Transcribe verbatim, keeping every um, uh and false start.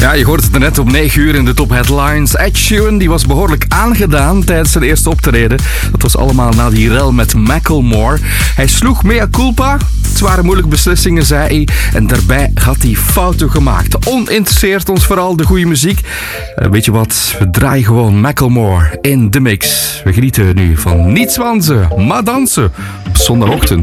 Ja, je hoort het net om negen uur in de top headlines. Ed Sheeran die was behoorlijk aangedaan tijdens zijn eerste optreden. Dat was allemaal na die rel met Macklemore. Hij sloeg mea culpa. Het waren moeilijke beslissingen, zei hij. En daarbij had hij fouten gemaakt. Oninteresseert ons vooral de goede muziek. Uh, weet je wat? We draaien gewoon Macklemore in de mix. We genieten nu van niets wansen, maar dansen. Op zondagochtend.